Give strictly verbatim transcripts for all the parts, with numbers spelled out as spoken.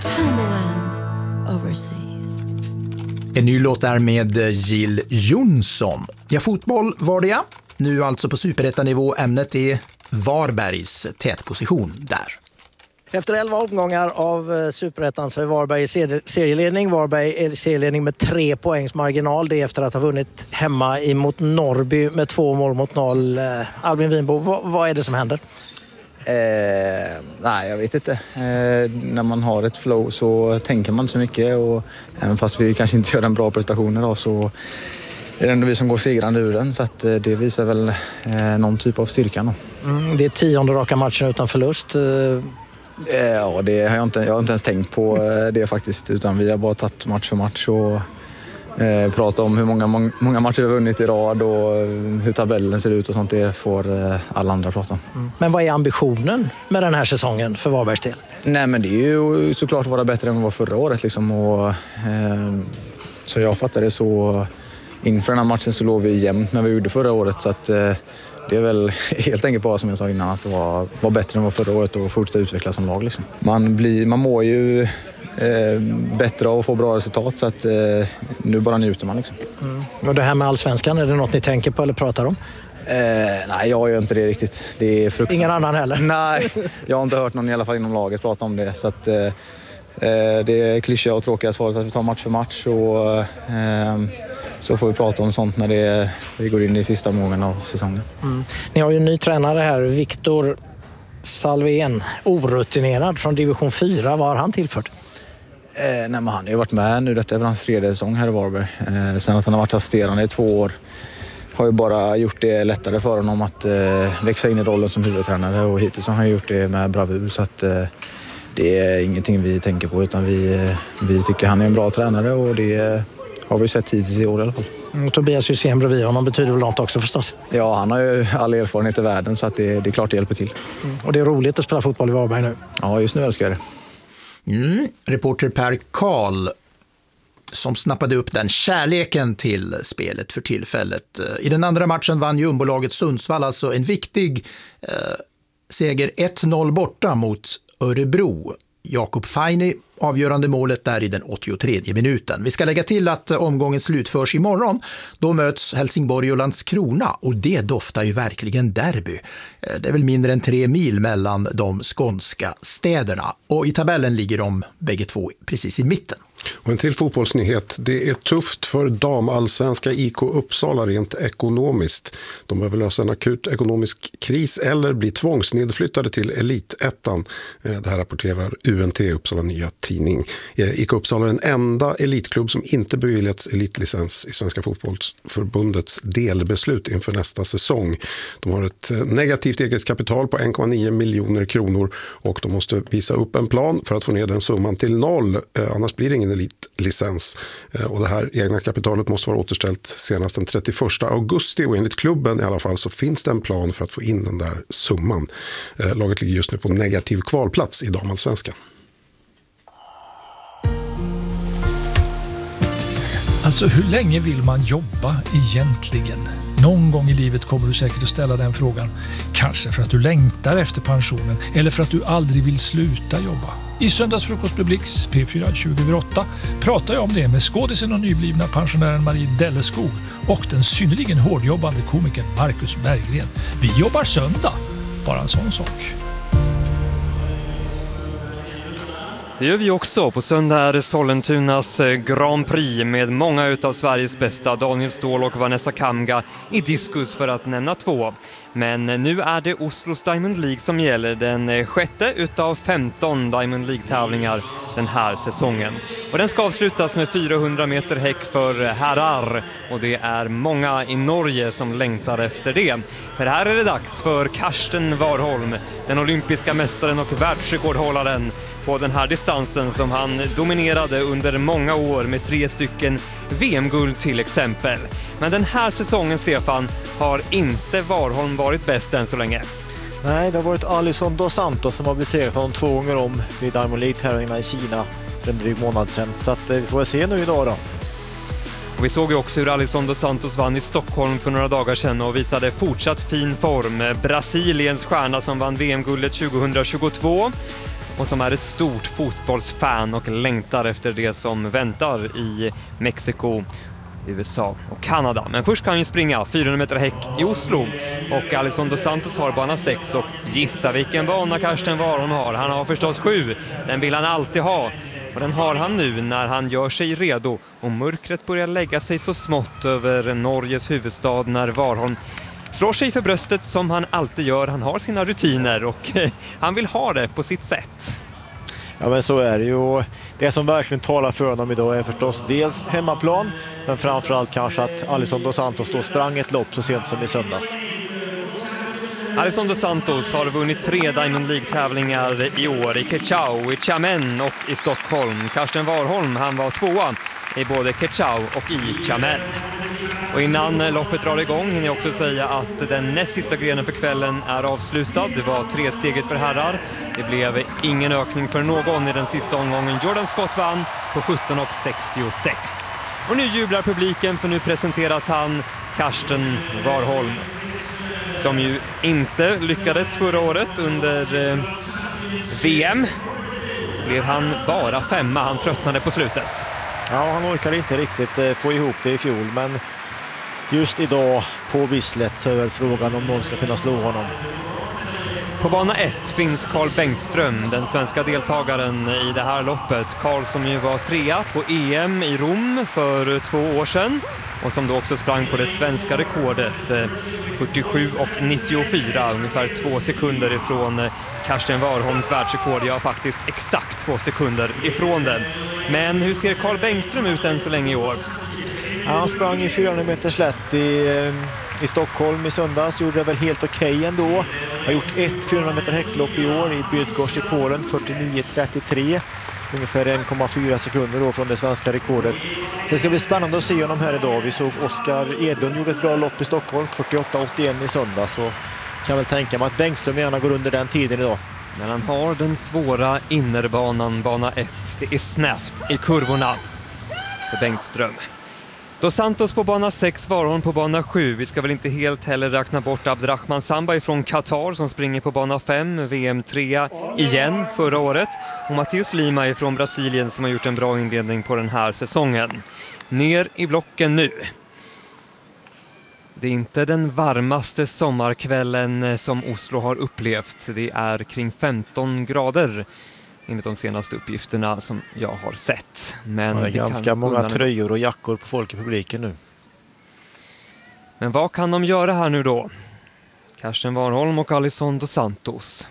Tumbleweed Overseas. En ny låt där med Jill Johnson. Ja, fotboll var det ja. Nu alltså på superettanivå. Ämnet är Varbergs tätposition där. Efter elva omgångar av Superettan så är Varberg i serieledning. Varberg är i serieledning med tre poängs marginal. Det är efter att ha vunnit hemma emot Norrby med två mål mot noll. Albin Winbo, vad, vad är det som händer? Eh, nej, jag vet inte. Eh, när man har ett flow så tänker man så mycket. Och även fast vi kanske inte gör en bra prestation idag så är det ändå vi som går segrande ur den. Så att, eh, det visar väl eh, någon typ av styrka. Mm, det är tionde raka matchen utan förlust. Eh, Ja, det har jag inte, jag har inte ens tänkt på det faktiskt, utan vi har bara tagit match för match och eh, pratat om hur många, många matcher vi har vunnit i rad och hur tabellen ser ut och sånt. Det får eh, alla andra prata om. Mm. Men vad är ambitionen med den här säsongen för Varbergs del? Nej, men det är ju såklart vara bättre än vad var förra året liksom, och eh, så jag fattar det så inför den här matchen så låg vi jämnt när vi gjorde förra året, så att eh, det är väl helt enkelt bara som jag sa innan att vara, vara bättre än vad förra året och fortsätta utvecklas som lag. Liksom. Man, blir, man mår ju eh, bättre och får bra resultat, så att eh, nu bara njuter man. Liksom. Mm. Och det här med Allsvenskan, är det något ni tänker på eller pratar om? Eh, nej, jag gör inte det riktigt. Det är fruktansvärt. Ingen annan heller? Nej, jag har inte hört någon i alla fall inom laget prata om det. Så att, eh, det är klyschiga och tråkiga svaret att vi tar match för match. Och, eh, så får vi prata om sånt när det, vi går in i sista månaden av säsongen. Mm. Ni har ju en ny tränare här, Viktor Salvén, orutinerad från division fyra. Vad har han tillfört? Eh, nej, men han har ju varit med nu, detta är väl hans tredje säsong här i Varberg. Eh, sen att han har varit assisterande i två år har ju bara gjort det lättare för honom att eh, växa in i rollen som huvudtränare, och hittills har han gjort det med bravur, så att eh, det är ingenting vi tänker på, utan vi, vi tycker han är en bra tränare, och det har vi sett hittills i år i alla fall. Mm, Tobias Hysén bredvid honom betyder väl något också förstås? Ja, han har ju all erfarenhet i världen, så att det, det är klart det hjälper till. Mm. Och det är roligt att spela fotboll i Varberg nu? Ja, just nu älskar jag det. Mm. Reporter Per Karl som snappade upp den kärleken till spelet för tillfället. I den andra matchen vann jumbolaget Sundsvall alltså en viktig eh, seger ett noll borta mot Örebro. Jakob Feini avgörande målet där i den åttiotredje minuten. Vi ska lägga till att omgången slutförs imorgon. Då möts Helsingborg och Landskrona, och det doftar ju verkligen derby. Det är väl mindre än tre mil mellan de skånska städerna, och i tabellen ligger de bägge två precis i mitten. Och en till fotbollsnyhet. Det är tufft för damallsvenska I K Uppsala rent ekonomiskt. De behöver lösa en akut ekonomisk kris eller bli tvångsnedflyttade till elitettan. Det här rapporterar U N T, Uppsala Nya Tidning. I K Uppsala är den enda elitklubb som inte beviljats elitlicens i Svenska fotbollsförbundets delbeslut inför nästa säsong. De har ett negativt eget kapital på en komma nio miljoner kronor, och de måste visa upp en plan för att få ner den summan till noll. Annars blir det ingen elitlicens, och det här egna kapitalet måste vara återställt senast den trettioförsta augusti, och enligt klubben i alla fall så finns det en plan för att få in den där summan. Laget ligger just nu på negativ kvalplats i damallsvenskan. Alltså, hur länge vill man jobba egentligen? Någon gång i livet kommer du säkert att ställa den frågan. Kanske för att du längtar efter pensionen, eller för att du aldrig vill sluta jobba. I Söndagsfrukost med Blix P fyra tjugo över åtta pratar jag om det med skådisen och nyblivna pensionären Marie Delleskog och den synnerligen hårdjobbande komikern Marcus Berggren. Vi jobbar söndag, bara en sån sak. Det gör vi också. På söndag är det Sollentunas Grand Prix med många utav Sveriges bästa, Daniel Ståhl och Vanessa Kamga i diskus för att nämna två. Men nu är det Oslos Diamond League som gäller, den sjätte utav femton Diamond League-tävlingar den här säsongen. Och den ska avslutas med fyrahundra meter häck för herrar, och det är många i Norge som längtar efter det. För här är det dags för Karsten Warholm, den olympiska mästaren och världsrekordhållaren på den här distansen som han dominerade under många år med tre stycken V M-guld till exempel. Men den här säsongen, Stefan, har inte Warholm varit bäst än så länge. Nej, det har varit Alisson dos Santos som har besegrat honom två gånger om vid Diamond League-tävlingarna i Kina för en dryg månad sedan. Så att, vi får se nu idag då. Och vi såg ju också hur Alisson dos Santos vann i Stockholm för några dagar sedan och visade fortsatt fin form. Brasiliens stjärna som vann V M-guldet tjugohundratjugotvå. och som är ett stort fotbollsfan och längtar efter det som väntar i Mexiko, U S A och Kanada. Men först kan han ju springa fyrahundra meter häck i Oslo och Alisson dos Santos har bana sex och gissa vilken bana Karsten Warholm har. Han har förstås sju, den vill han alltid ha och den har han nu när han gör sig redo och mörkret börjar lägga sig så smått över Norges huvudstad när Warholm slår sig för bröstet som han alltid gör. Han har sina rutiner och han vill ha det på sitt sätt. Ja, men så är det ju. Det som verkligen talar för honom idag är förstås dels hemmaplan, men framförallt kanske att Alisson dos Santos då sprang ett lopp så sent som i söndags. Alisson dos Santos har vunnit tre Diamond League-tävlingar i år i Kechau, i Xiamen och i Stockholm. Karsten Warholm, han var tvåa i både Kechau och i Xiamen. Och innan loppet drar igång hinner jag också säga att den näst sista grenen för kvällen är avslutad. Det var tre steget för herrar. Det blev ingen ökning för någon i den sista omgången. Jordan Scott vann på sjutton och sextiosex. Och nu jublar publiken för nu presenteras han, Karsten Warholm, som ju inte lyckades förra året under eh, V M. Blev han bara femma, han tröttnade på slutet. Ja, han orkade inte riktigt eh, få ihop det i fjol, men just idag på Bislett så är väl frågan om någon ska kunna slå honom. På bana ett finns Carl Bengtström, den svenska deltagaren i det här loppet. Carl som ju var trea på E M i Rom för två år sedan och som då också sprang på det svenska rekordet fyrtiosju och nittiofyra, ungefär två sekunder ifrån Karsten Warholms världsrekord. Ja, faktiskt exakt två sekunder ifrån den. Men hur ser Carl Bengtström ut än så länge i år? Han sprang i fyrahundra meter slätt i, i Stockholm i söndags. Gjorde det väl helt okej okay ändå. Har gjort ett fyrahundra meter häcklopp i år i Bydgoszcz i Polen, fyrtionio trettiotre. Ungefär en komma fyra sekunder då från det svenska rekordet. Så det ska bli spännande att se honom här idag. Vi såg Oskar Edlund gjorde ett bra lopp i Stockholm, fyrtioåtta åttioen i söndag. Så kan väl tänka mig att Bengtström gärna går under den tiden idag. Men han har den svåra innerbanan, bana ett. Det är snävt i kurvorna för Bengtström. Dos Santos på bana sex, Warholm på bana sju. Vi ska väl inte helt heller räkna bort Abdrahman Samba från Qatar som springer på bana fem, V M tre igen förra året. Och Matheus Lima från Brasilien som har gjort en bra inledning på den här säsongen. Ner i blocken nu. Det är inte den varmaste sommarkvällen som Oslo har upplevt. Det är kring femton grader. Enligt de senaste uppgifterna som jag har sett. Men det är det ganska kan många undan... tröjor och jackor på folk i publiken nu. Men vad kan de göra här nu då? Karsten Warholm och Alisson dos Santos.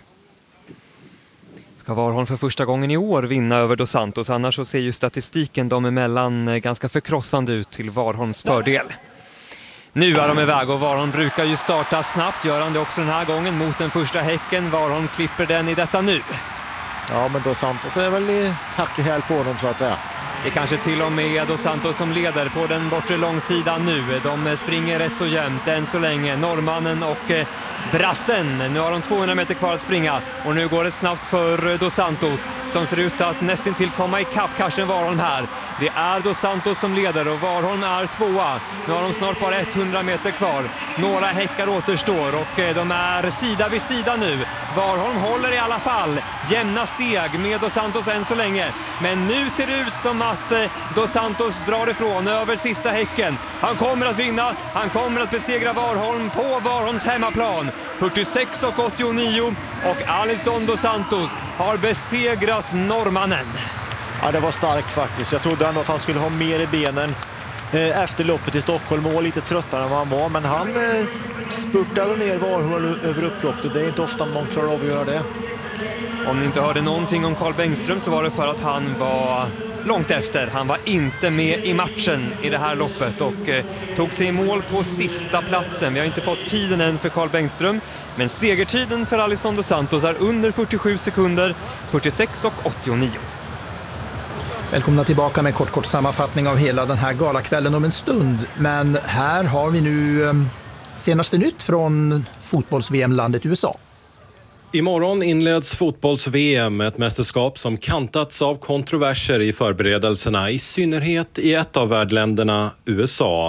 Ska Warholm för första gången i år vinna över dos Santos? Annars så ser ju statistiken dem emellan ganska förkrossande ut till Warholms fördel. Nu är de iväg och Warholm brukar ju starta snabbt. Gör han det också den här gången mot den första häcken. Warholm klipper den i detta nu. Ja, men dos Santos är väl i hack i häl på honom så att säga. Det är kanske till och med dos Santos som leder på den bortre långsidan nu. De springer rätt så jämnt än så länge. Norrmannen och eh, brassen. Nu har de tvåhundra meter kvar att springa. Och nu går det snabbt för dos Santos som ser ut att nästan till komma ikapp Karsten Warholm här. Det är dos Santos som leder och Warholm är tvåa. Nu har de snart bara hundra meter kvar. Några häckar återstår och eh, de är sida vid sida nu. Warholm håller i alla fall jämna steg med dos Santos än så länge. Men nu ser det ut som att att dos Santos drar ifrån över sista häcken. Han kommer att vinna. Han kommer att besegra Warholm på Warholms hemmaplan. fyrtiosex och åttionio och Alisson dos Santos har besegrat norrmannen. Ja, det var starkt faktiskt. Jag trodde ändå att han skulle ha mer i benen efter loppet i Stockholm och lite tröttare än vad han var. Men han spurtade ner Warholm över upploppet. Det är inte ofta någon klarar av att göra det. Om ni inte hörde någonting om Carl Bengtström så var det för att han var långt efter. Han var inte med i matchen i det här loppet och eh, tog sig i mål på sista platsen. Vi har inte fått tiden än för Carl Bengtström, men segertiden för Alisson dos Santos är under fyrtiosju sekunder, fyrtiosex och åttionio. Välkomna tillbaka med kort kort sammanfattning av hela den här galakvällen om en stund. Men här har vi nu eh, senaste nytt från fotbolls-V M-landet U S A. Imorgon inleds fotbolls-V M, ett mästerskap som kantats av kontroverser i förberedelserna, i synnerhet i ett av värdländerna, U S A.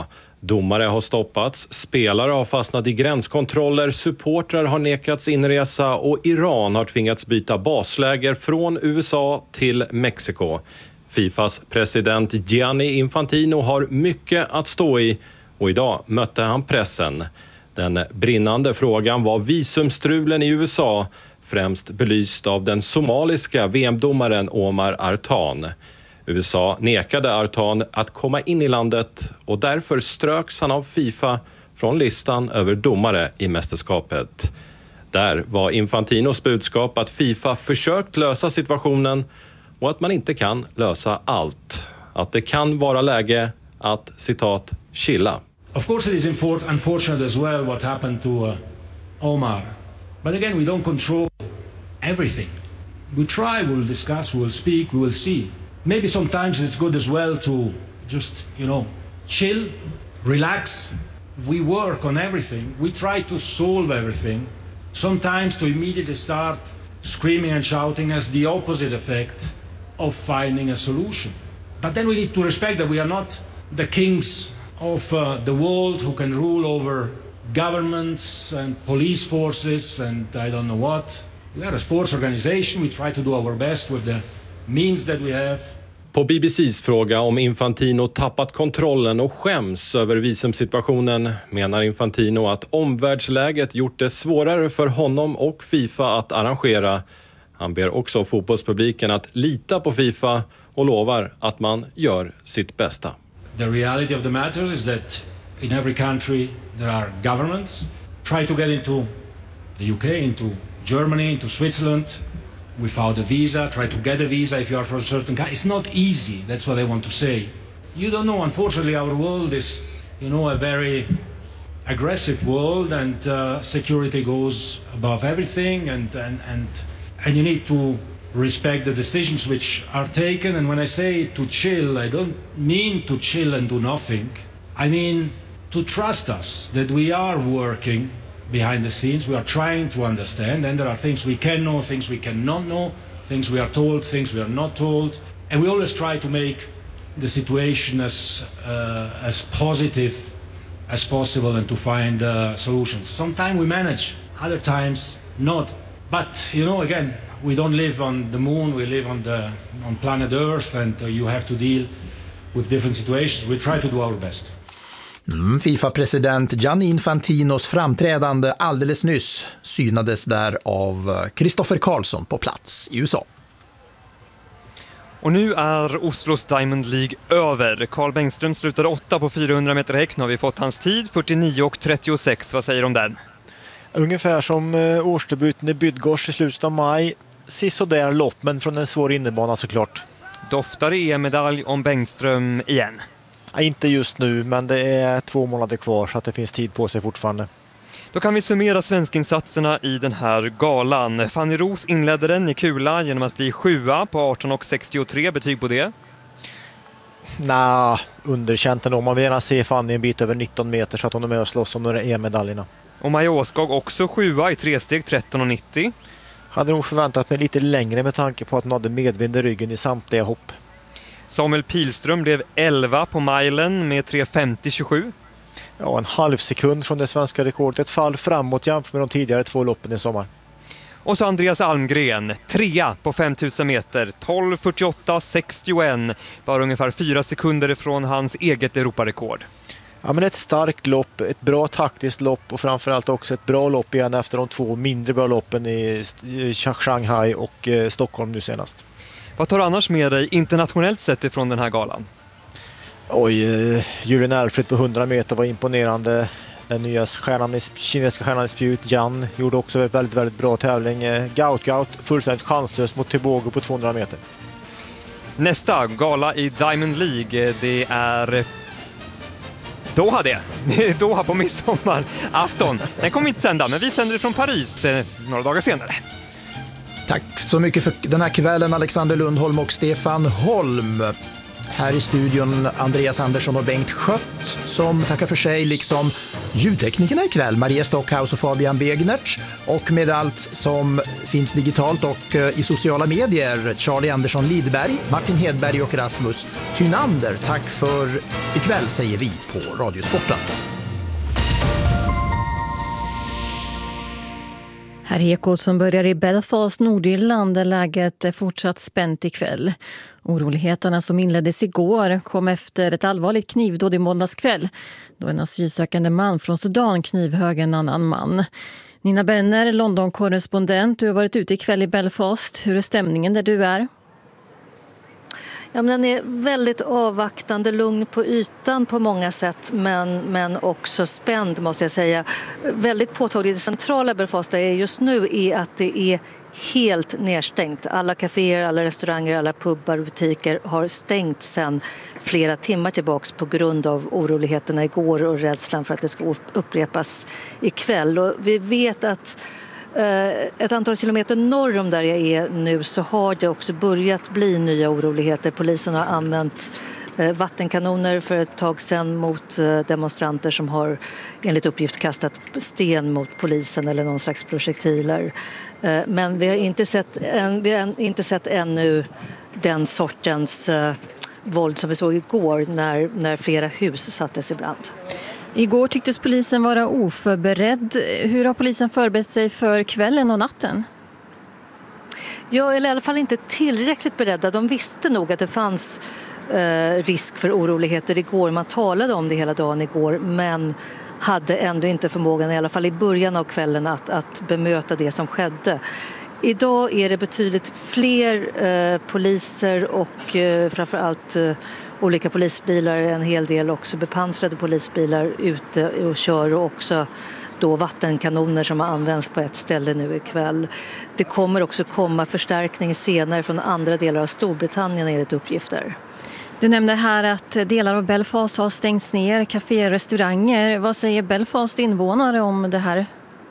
Domare har stoppats, spelare har fastnat i gränskontroller, supportrar har nekats inresa och Iran har tvingats byta basläger från U S A till Mexiko. Fifas president Gianni Infantino har mycket att stå i och idag mötte han pressen. Den brinnande frågan var visumstrulen i U S A, främst belyst av den somaliska V M-domaren Omar Artan. U S A nekade Artan att komma in i landet och därför ströks han av FIFA från listan över domare i mästerskapet. Där var Infantinos budskap att FIFA försökt lösa situationen och att man inte kan lösa allt. Att det kan vara läge att, citat, chilla. Of course it is unfortunate as well what happened to uh, Omar. But again, we don't control everything. We try, we'll discuss, we'll speak, we will see. Maybe sometimes it's good as well to just, you know, chill, relax. We work on everything. We try to solve everything. Sometimes to immediately start screaming and shouting has the opposite effect of finding a solution. But then we need to respect that we are not the kings of uh, the world who can rule over governments and police forces and I don't know what. We are a sports organization. We try to do our best with the means that we have. På B B C's fråga om Infantino tappat kontrollen och skäms över visumsituationen menar Infantino att omvärldsläget gjort det svårare för honom och FIFA att arrangera. Han ber också fotbollspubliken att lita på FIFA och lovar att man gör sitt bästa. The reality of the matter is that in every country there are governments. Try to get into the U K, into Germany, into Switzerland without a visa. Try to get a visa if you are from a certain country. It's not easy, that's what I want to say. You don't know, unfortunately our world is, you know, a very aggressive world and uh, security goes above everything and, and, and, and you need to respect the decisions which are taken. And when I say to chill, I don't mean to chill and do nothing. I mean to trust us that we are working behind the scenes. We are trying to understand, and there are things we can know, things we cannot know, things we are told, things we are not told. And we always try to make the situation as, uh, as positive as possible and to find uh, solutions. Sometimes we manage, other times not. But, you know, again, we don't live on the moon, we live on the on planet Earth and uh, you have to deal with different situations. We try to do our best. Mm, FIFA-president Gianni Infantinos framträdande alldeles nyss synades där av Kristoffer Karlsson på plats i U S A. Och nu är Oslos Diamond League över. Carl Bengström slutade åtta på fyrahundra meter häck. Nu har vi fått hans tid, fyrtionio och trettiosex. Vad säger du om den? Ungefär som årsdebuten i Bydgoszcz i slutet av maj. Sisådär lopp, men från en svår innebana såklart. Doftar E M-medalj om Bengström igen? Ja, inte just nu, men det är två månader kvar så att det finns tid på sig fortfarande. Då kan vi summera svenskinsatserna i den här galan. Fanny Ros inledde den i kula genom att bli sjua på arton och sextiotre. Betyg på det? Nej, underkänt ändå. Man vill gärna se Fanny en bit över nitton meter så att hon är med och slåss om några E M-medaljerna. Och Maja Åskog också sjua i tresteg, tretton och nittio. Hade nog förväntat mig lite längre med tanke på att hon hade medvind i ryggen i samtliga hopp. Samuel Pilström blev elva på milen med tre femtio tjugosju. Ja, en halv sekund från det svenska rekordet. Ett fall framåt jämfört med de tidigare två loppen i sommar. Och så Andreas Almgren, trea på femtusen meter, tolv fyrtioåtta sextioett. Bara ungefär fyra sekunder ifrån hans eget Europarekord. Ja, men ett starkt lopp, ett bra taktiskt lopp och framförallt också ett bra lopp igen efter de två mindre bra loppen i Shanghai och eh, Stockholm nu senast. Vad tar du annars med dig internationellt sett ifrån den här galan? Oj, eh, Julian Alfred på hundra meter var imponerande. Den nya stjärnan i, kinesiska stjärnan i spjut, Jan, gjorde också en väldigt, väldigt bra tävling. Eh, Gaut Gaut fullständigt chanslös mot Tebogo på tvåhundra meter. Nästa gala i Diamond League, det är Doha det. Doha på midsommarafton. Den kommer inte sända, men vi sänder det från Paris eh, några dagar senare. Tack så mycket för den här kvällen, Alexander Lundholm och Stefan Holm. Här i studion Andreas Andersson och Bengt Schött som tackar för sig, liksom ljudteknikerna ikväll, Maria Stockhaus och Fabian Begnert, och med allt som finns digitalt och i sociala medier, Charlie Andersson Lidberg, Martin Hedberg och Rasmus Tynander. Tack för ikväll, säger vi på Radiosporten. Här är Ekot som börjar i Belfast, Nordirland, där läget är fortsatt spänt ikväll. Oroligheterna som inleddes igår kom efter ett allvarligt knivdåd i måndagskväll, då en asylsökande man från Sudan knivhögg en annan man. Nina Benner, London-korrespondent, du har varit ute ikväll i Belfast. Hur är stämningen där du är? Ja, men den är väldigt avvaktande, lugn på ytan på många sätt, men, men också spänd, måste jag säga. Väldigt påtagligt i centrala Belfast där är just nu är att det är helt nedstängt. Alla kaféer, alla restauranger, alla pubbar och butiker har stängt sedan flera timmar tillbaks på grund av oroligheterna igår och rädslan för att det ska upprepas ikväll. Och vi vet att ett antal kilometer norr om där jag är nu så har det också börjat bli nya oroligheter. Polisen har använt vattenkanoner för ett tag sedan mot demonstranter som har enligt uppgift kastat sten mot polisen eller någon slags projektiler. Men vi har inte sett, vi har inte sett ännu den sortens våld som vi såg igår när, när flera hus sattes i brand. Igår tycktes polisen vara oförberedd. Hur har polisen förberett sig för kvällen och natten? Ja, eller i alla fall inte tillräckligt beredda. De visste nog att det fanns eh, risk för oroligheter igår. Man talade om det hela dagen igår, men hade ändå inte förmågan, i alla fall i början av kvällen, att, att bemöta det som skedde. Idag är det betydligt fler eh, poliser och eh, framförallt eh, olika polisbilar, en hel del också bepansrade polisbilar ute och kör, och också då vattenkanoner som har använts på ett ställe nu ikväll. Det kommer också komma förstärkning senare från andra delar av Storbritannien enligt uppgifter. Du nämnde här att delar av Belfast har stängts ner, kaféer och restauranger. Vad säger Belfast invånare om det här?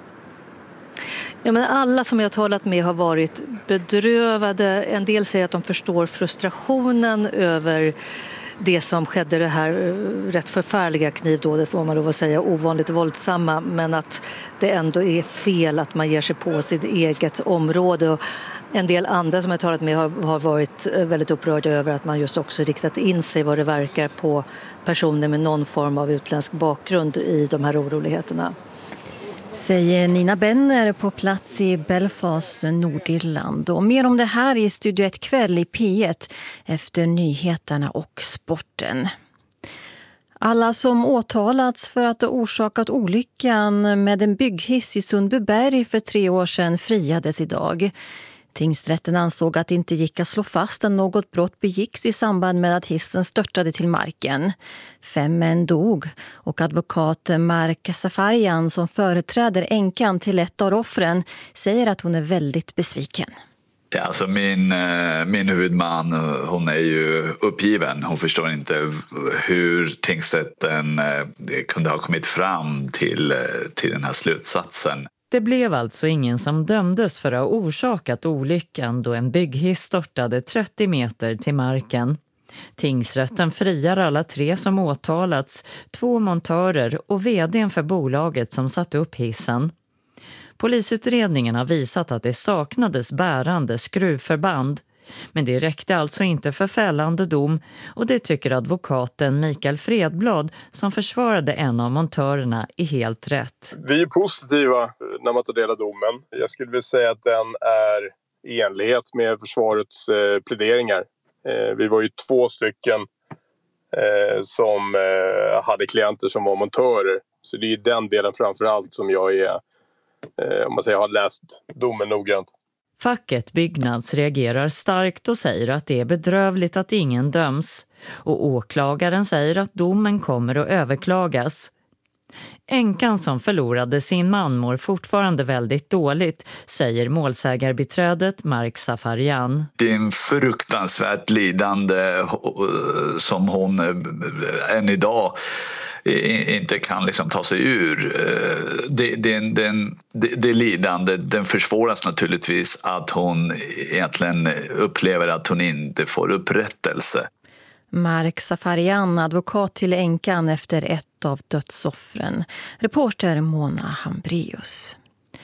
Ja, men alla som jag har talat med har varit bedrövade. En del säger att de förstår frustrationen över det som skedde, det här rätt förfärliga knivdådet, får man lov att säga, ovanligt våldsamma, men att det ändå är fel att man ger sig på sitt eget område. Och en del andra som jag talat med har, har varit väldigt upprörda över att man just också riktat in sig, vad det verkar, på personer med någon form av utländsk bakgrund i de här oroligheterna. Säger Nina Benner på plats i Belfast, Nordirland. Och mer om det här i Studio ett kväll i P ett efter nyheterna och sporten. Alla som åtalats för att ha orsakat olyckan med en bygghiss i Sundbyberg för tre år sedan friades idag. Tingsrätten ansåg att det inte gick att slå fast att något brott begicks i samband med att hissen störtade till marken. Fem män dog, och advokat Mark Safarian, som företräder änkan till ett av offren, säger att hon är väldigt besviken. Ja, alltså min, min huvudman, hon är ju uppgiven. Hon förstår inte hur tingsrätten kunde ha kommit fram till, till den här slutsatsen. Det blev alltså ingen som dömdes för att ha orsakat olyckan då en bygghiss störtade trettio meter till marken. Tingsrätten friar alla tre som åtalats, två montörer och vdn för bolaget som satt upp hissen. Polisutredningen har visat att det saknades bärande skruvförband. Men det räckte alltså inte för fällande dom, och det tycker advokaten Mikael Fredblad, som försvarade en av montörerna, är helt rätt. Vi är positiva när man tar del av domen. Jag skulle vilja säga att den är i enlighet med försvarets eh, pläderingar. Eh, vi var ju två stycken eh, som eh, hade klienter som var montörer. Så det är den delen framförallt som jag är, eh, om man säger, har läst domen noggrant. Facket Byggnads reagerar starkt och säger att det är bedrövligt att ingen döms. Och åklagaren säger att domen kommer att överklagas. Änkan som förlorade sin man mår fortfarande väldigt dåligt, säger målsägarbiträdet Mark Safarian. Det är en fruktansvärt lidande som hon än idag inte kan liksom ta sig ur. Det, det, den, det, det lidande, den försvåras naturligtvis att hon egentligen upplever att hon inte får upprättelse. Mark Safarian, advokat till änkan efter ett av dödsoffren. Reporter Mona Hambrius.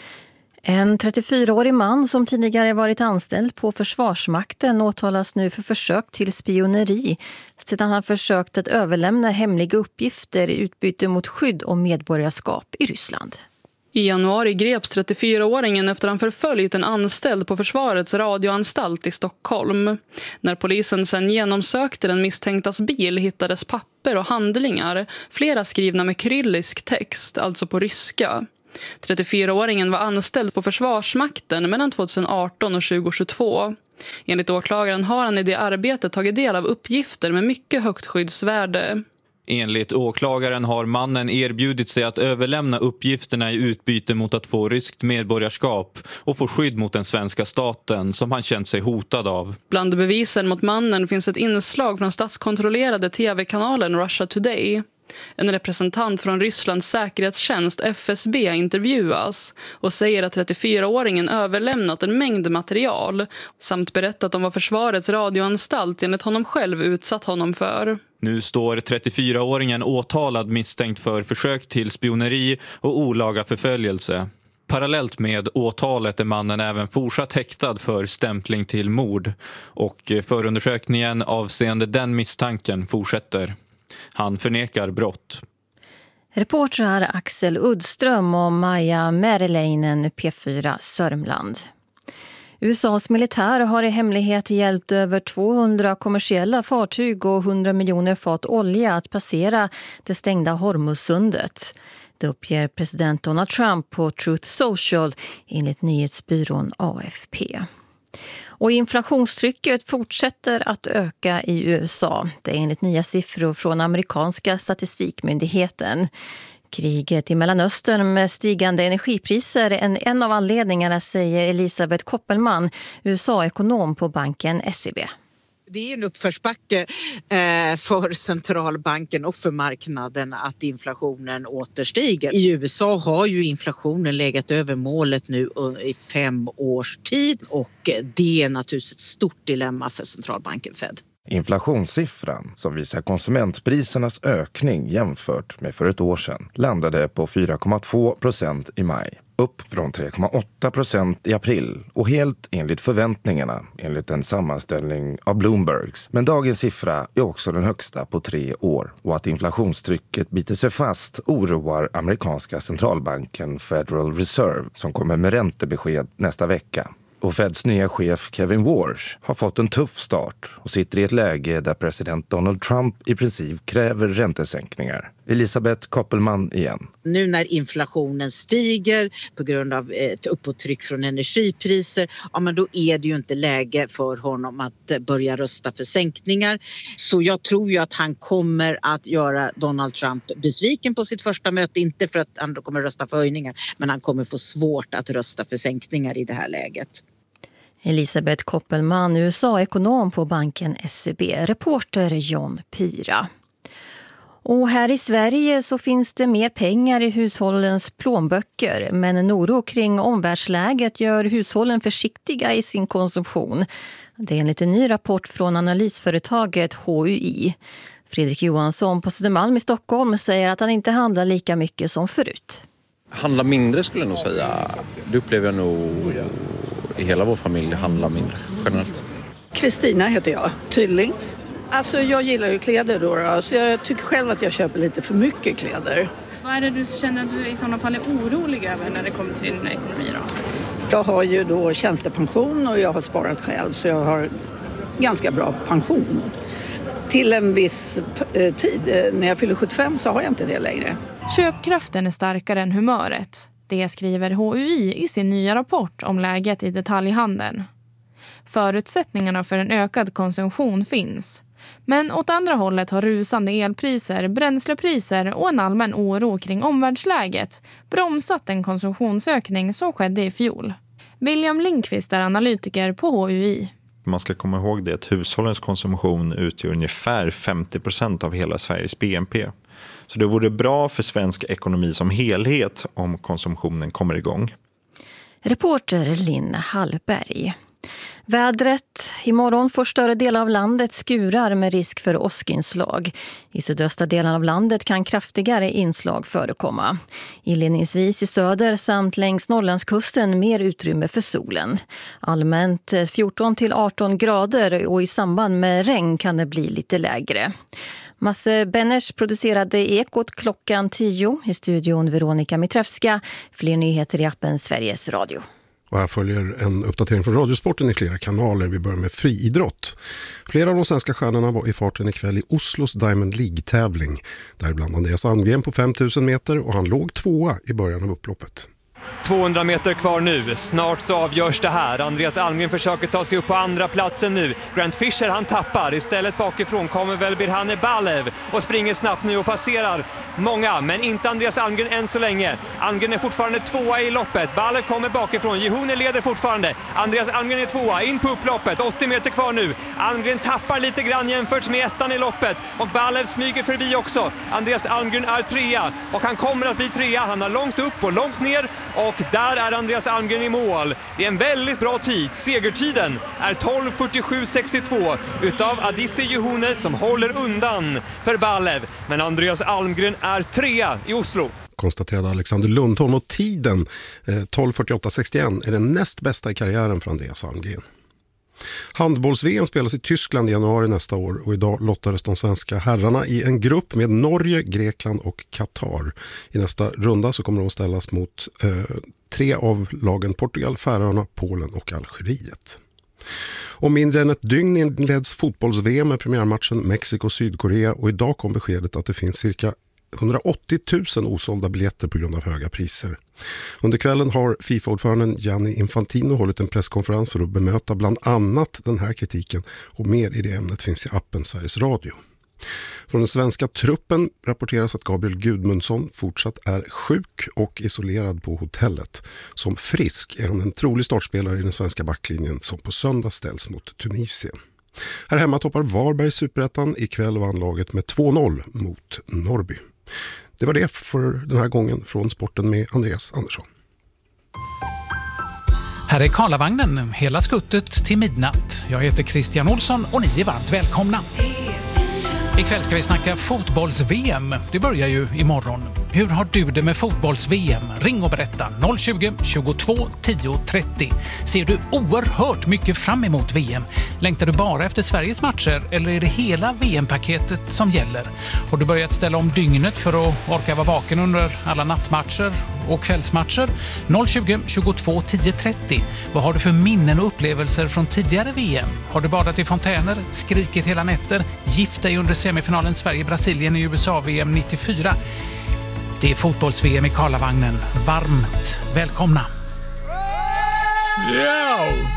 En trettiofyraårig man som tidigare varit anställd på Försvarsmakten åtalas nu för försök till spioneri sedan han försökt att överlämna hemliga uppgifter i utbyte mot skydd och medborgarskap i Ryssland. I januari greps trettiofyraåringen efter han förföljt en anställd på Försvarets radioanstalt i Stockholm. När polisen sedan genomsökte den misstänktas bil hittades papper och handlingar, flera skrivna med kyrillisk text, alltså på ryska. trettiofyraåringen var anställd på Försvarsmakten mellan tjugoarton och tjugohundratjugotvå. Enligt åklagaren har han i det arbetet tagit del av uppgifter med mycket högt skyddsvärde. Enligt åklagaren har mannen erbjudit sig att överlämna uppgifterna i utbyte mot att få ryskt medborgarskap och få skydd mot den svenska staten som han känt sig hotad av. Bland bevisen mot mannen finns ett inslag från statskontrollerade tv-kanalen Russia Today. En representant från Rysslands säkerhetstjänst F S B intervjuas och säger att trettiofyraåringen överlämnat en mängd material samt berättat om vad Försvarets radioanstalt enligt honom själv utsatt honom för. Nu står trettiofyraåringen åtalad misstänkt för försök till spioneri och olaga förföljelse. Parallellt med åtalet är mannen även fortsatt häktad för stämpling till mord och förundersökningen avseende den misstanken fortsätter. Han förnekar brott. Reportrar Axel Uddström och Maja Merileinen, P fyra Sörmland. U S A:s militär har i hemlighet hjälpt över tvåhundra kommersiella fartyg och hundra miljoner fat olja att passera det stängda Hormuzsundet. Det uppger president Donald Trump på Truth Social enligt nyhetsbyrån A F P. Och inflationstrycket fortsätter att öka i U S A. Det är enligt nya siffror från amerikanska statistikmyndigheten. Kriget i Mellanöstern med stigande energipriser är en av anledningarna, säger Elisabeth Koppelman, U S A-ekonom på banken S E B. Det är en uppförsbacke för centralbanken och för marknaden att inflationen återstiger. I U S A har ju inflationen legat över målet nu i fem års tid och det är naturligtvis ett stort dilemma för centralbanken Fed. Inflationssiffran som visar konsumentprisernas ökning jämfört med för ett år sedan landade på fyra komma två procent i maj. Upp från tre komma åtta procent i april och helt enligt förväntningarna enligt en sammanställning av Bloombergs. Men dagens siffra är också den högsta på tre år och att inflationstrycket biter sig fast oroar amerikanska centralbanken Federal Reserve som kommer med räntebesked nästa vecka. Och Feds nya chef Kevin Warsh har fått en tuff start och sitter i ett läge där president Donald Trump i princip kräver räntesänkningar. Elisabeth Koppelman igen. Nu när inflationen stiger på grund av ett uppåttryck från energipriser, ja men då är det ju inte läge för honom att börja rösta för sänkningar. Så jag tror ju att han kommer att göra Donald Trump besviken på sitt första möte. Inte för att han kommer rösta för höjningar, men han kommer få svårt att rösta för sänkningar i det här läget. Elisabeth Koppelman, U S A-ekonom på banken S E B, reporter John Pira. Och här i Sverige så finns det mer pengar i hushållens plånböcker, men en oro kring omvärldsläget gör hushållen försiktiga i sin konsumtion. Det är enligt en ny rapport från analysföretaget H U I. Fredrik Johansson på Södermalm i Stockholm säger att han inte handlar lika mycket som förut. Handla mindre skulle jag nog säga. Det upplever jag nog i hela vår familj, handla mindre generellt. Kristina heter jag, Tylling. Alltså jag gillar ju kläder då, då, så jag tycker själv att jag köper lite för mycket kläder. Vad är det du känner att du i sådana fall är orolig över när det kommer till din ekonomi då? Jag har ju då tjänstepension och jag har sparat själv så jag har ganska bra pension. Till en viss eh, tid, när jag fyller sjuttiofem så har jag inte det längre. Köpkraften är starkare än humöret. Det skriver H U I i sin nya rapport om läget i detaljhandeln. Förutsättningarna för en ökad konsumtion finns. Men åt andra hållet har rusande elpriser, bränslepriser och en allmän oro kring omvärldsläget bromsat en konsumtionsökning som skedde i fjol. William Lindqvist är analytiker på H U I. Man ska komma ihåg det att hushållens konsumtion utgör ungefär femtio procent av hela Sveriges B N P. Så det vore bra för svensk ekonomi som helhet om konsumtionen kommer igång. Reporter Linn Hallberg. Vädret. Imorgon får större delar av landet skurar med risk för åskinslag. I sydöstra delen av landet kan kraftigare inslag förekomma. Inledningsvis i söder samt längs Norrlandskusten mer utrymme för solen. Allmänt fjorton till arton grader och i samband med regn kan det bli lite lägre. Masse Benners producerade Ekot klockan tio. I studion Veronika Mitrevska. Fler nyheter i appen Sveriges Radio. Och här följer en uppdatering från Radiosporten i flera kanaler. Vi börjar med friidrott. Flera av de svenska stjärnorna var i farten ikväll i Oslos Diamond League-tävling. Däribland Andreas Almgren på fem tusen meter och han låg tvåa i början av upploppet. tvåhundra meter kvar nu. Snart så avgörs det här. Andreas Almgren försöker ta sig upp på andra platsen nu. Grant Fisher han tappar. Istället bakifrån kommer väl Birhane Balev och springer snabbt nu och passerar många. Men inte Andreas Almgren än så länge. Almgren är fortfarande tvåa i loppet. Balev kommer bakifrån. Jehune leder fortfarande. Andreas Almgren är tvåa in på upploppet. åttio meter kvar nu. Almgren tappar lite grann jämfört med ettan i loppet. Och Balev smyger förbi också. Andreas Almgren är trea. Och han kommer att bli trea. Han har långt upp och långt ner. Och där är Andreas Almgren i mål. Det är en väldigt bra tid. Segertiden är tolv fyrtiosju sextiotvå utav Adisse Jehune som håller undan för Balev. Men Andreas Almgren är trea i Oslo. Konstaterade Alexander Lundholm och tiden eh, tolv fyrtioåtta sextioett är den näst bästa i karriären för Andreas Almgren. Handbolls-V M spelas i Tyskland i januari nästa år och idag lottades de svenska herrarna i en grupp med Norge, Grekland och Qatar. I nästa runda så kommer de att ställas mot eh, tre av lagen Portugal, Färöarna, Polen och Algeriet. Om mindre än ett dygn inleds fotbolls-V M med premiärmatchen Mexiko-Sydkorea och idag kom beskedet att det finns cirka hundraåttio tusen osålda biljetter på grund av höga priser. Under kvällen har FIFA-ordföranden Gianni Infantino hållit en presskonferens för att bemöta bland annat den här kritiken och mer i det ämnet finns i appen Sveriges Radio. Från den svenska truppen rapporteras att Gabriel Gudmundsson fortsatt är sjuk och isolerad på hotellet. Som frisk är han en trolig startspelare i den svenska backlinjen som på söndag ställs mot Tunisien. Här hemma toppar Varberg Superettan. Ikväll vann laget med två noll mot Norrby. Det var det för den här gången från sporten med Andreas Andersson. Här är Karlavagnen, hela skuttet till midnatt. Jag heter Christian Olsson och ni är varmt välkomna. Ikväll ska vi snacka fotbolls-V M. Det börjar ju imorgon. Hur har du det med fotbolls-V M? Ring och berätta noll tjugo, tjugotvå, tio, trettio. Ser du oerhört mycket fram emot V M? Längtar du bara efter Sveriges matcher eller är det hela V M-paketet som gäller? Har du börjat ställa om dygnet för att orka vara vaken under alla nattmatcher och kvällsmatcher? noll tjugo, tjugotvå, tio, trettio. Vad har du för minnen och upplevelser från tidigare V M? Har du badat i fontäner, skrikit hela nätter, gift dig under semifinalen Sverige-Brasilien i U S A-V M nittiofyra? Det är fotbolls-V M i Karlavagnen. Varmt välkomna! Yeah!